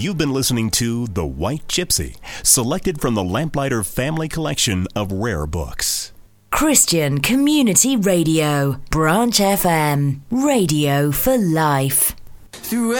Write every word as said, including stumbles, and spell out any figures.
You've been listening to The White Gypsy, selected from the Lamplighter Family Collection of rare books. Christian Community Radio, Branch F M, radio for life. Through